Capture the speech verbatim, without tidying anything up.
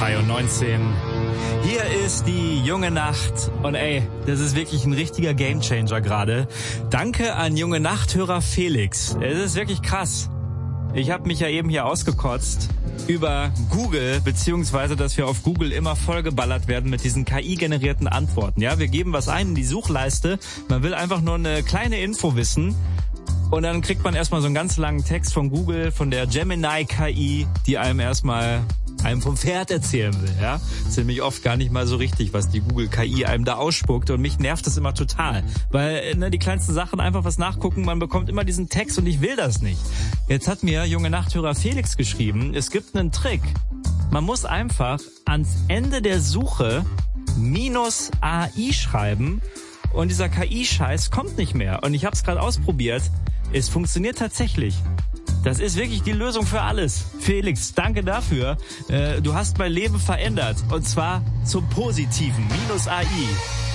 drei Uhr neunzehn. Hier ist die junge Nacht und ey, das ist wirklich ein richtiger Gamechanger gerade. Danke an junge Nachthörer Felix. Es ist wirklich krass. Ich habe mich ja eben hier ausgekotzt über Google, beziehungsweise, dass wir auf Google immer vollgeballert werden mit diesen K I-generierten Antworten. Ja, wir geben was ein in die Suchleiste, man will einfach nur eine kleine Info wissen und dann kriegt man erstmal so einen ganz langen Text von Google, von der Gemini-K I, die einem erstmal einem vom Pferd erzählen will, ja. Das ist nämlich oft gar nicht mal so richtig, was die Google-K I einem da ausspuckt und mich nervt das immer total. Weil, ne, die kleinsten Sachen einfach was nachgucken, man bekommt immer diesen Text und ich will das nicht. Jetzt hat mir junge Nachthörer Felix geschrieben, es gibt einen Trick. Man muss einfach ans Ende der Suche minus A I schreiben und dieser K I-Scheiß kommt nicht mehr. Und ich habe es gerade ausprobiert, es funktioniert tatsächlich. Das ist wirklich die Lösung für alles. Felix, danke dafür. Äh, du hast mein Leben verändert. Und zwar zum Positiven. Minus A I.